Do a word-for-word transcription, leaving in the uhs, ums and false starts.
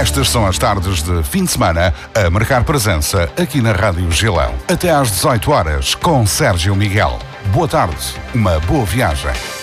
Estas são as tardes de fim de semana a marcar presença aqui na Rádio Gilão. Até às dezoito horas com Sérgio Miguel. Boa tarde, uma boa viagem.